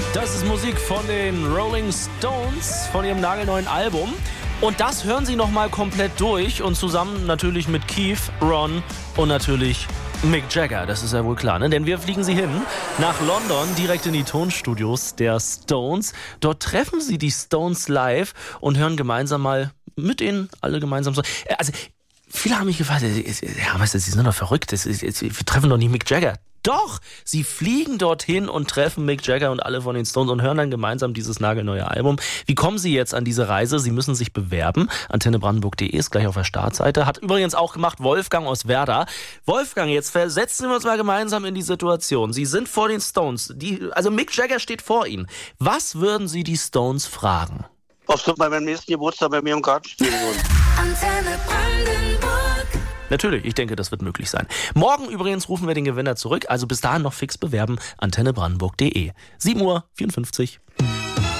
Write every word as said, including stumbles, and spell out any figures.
Das ist Musik von den Rolling Stones, von ihrem nagelneuen Album. Und das hören Sie nochmal komplett durch und zusammen natürlich mit Keith, Ron und natürlich Mick Jagger. Das ist ja wohl klar, ne? Denn wir fliegen Sie hin nach London, direkt in die Tonstudios der Stones. Dort treffen Sie die Stones live und hören gemeinsam mal mit ihnen alle gemeinsam so. Also, viele haben mich gefragt, ja, was ist, Sie sind doch verrückt, das ist, wir treffen doch nicht Mick Jagger. Doch, sie fliegen dorthin und treffen Mick Jagger und alle von den Stones und hören dann gemeinsam dieses nagelneue Album. Wie kommen Sie jetzt an diese Reise? Sie müssen sich bewerben. antenne brandenburg punkt de ist gleich auf der Startseite. Hat übrigens auch gemacht Wolfgang aus Werder. Wolfgang, jetzt versetzen wir uns mal gemeinsam in die Situation. Sie sind vor den Stones. Die, also Mick Jagger steht vor Ihnen. Was würden Sie die Stones fragen? Ob sie bei meinem nächsten Geburtstag bei mir im Garten spielen wollen. Antenne Brandenburg. Natürlich, ich denke, das wird möglich sein. Morgen übrigens rufen wir den Gewinner zurück. Also bis dahin noch fix bewerben. antenne brandenburg punkt de. sieben Uhr vierundfünfzig.